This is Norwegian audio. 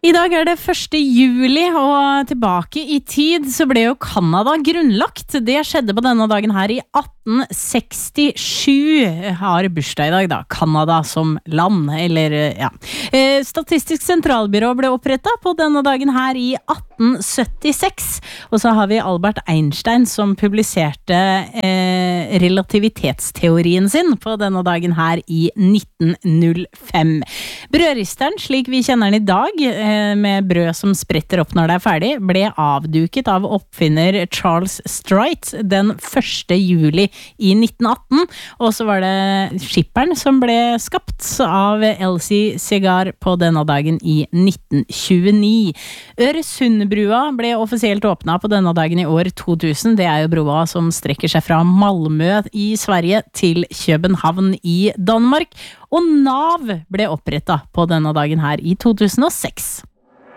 I dag det 1. juli, og tilbake i tid så ble jo Kanada grunnlagt. Det skjedde på denne dagen her i 1867. Har bursdag i dag da, Kanada som land, eller ja. Statistisk sentralbyrå ble opprettet på denne dagen her i 1876. Og så har vi Albert Einstein som publiserte relativitetsteorien sin på denne dagen her i 1905. Brødristeren, slik vi kjenner den i dag, med brød som spretter opp når det ferdig, ble avduket av oppfinner Charles Strait den 1. juli i 1918, og så var det skipperen som ble skapt av Elsie Segar på denne dagen i 1929. Øresundbrua ble offisielt åpnet på denne dagen i år 2000. Det jo broa som strekker seg fra Malmö i Sverige til København i Danmark, og NAV ble opprettet på denne dagen her i 2006.